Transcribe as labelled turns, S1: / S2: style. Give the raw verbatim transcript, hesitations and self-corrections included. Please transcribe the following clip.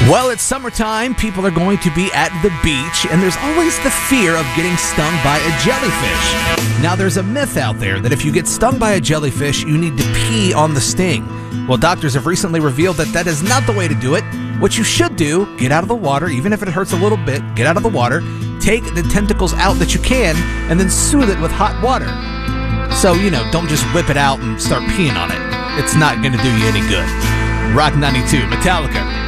S1: Well, it's summertime, people are going to be at the beach, and there's always the fear of getting stung by a jellyfish. Now, there's a myth out there that if you get stung by a jellyfish, you need to pee on the sting. Well, doctors have recently revealed that that is not the way to do it. What you should do, get out of the water, even if it hurts a little bit, get out of the water, take the tentacles out that you can, and then soothe it with hot water. So, you know, don't just whip it out and start peeing on it. It's not going to do you any good. Rock ninety-two, Metallica.